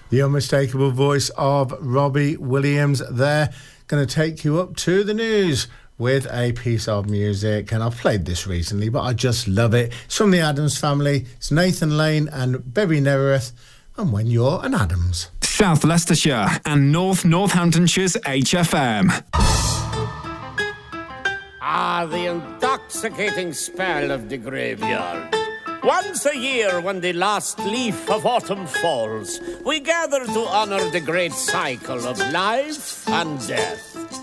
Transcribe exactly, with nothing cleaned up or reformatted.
The unmistakable voice of Robbie Williams there. Going to take you up to the news with a piece of music. And I've played this recently, but I just love it. It's from the Addams Family. It's Nathan Lane and Bobby Nereth. And When You're an Addams. South Leicestershire and North Northamptonshire's H F M. Ah, the intoxicating spell of the graveyard. Once a year, when the last leaf of autumn falls, we gather to honor the great cycle of life and death.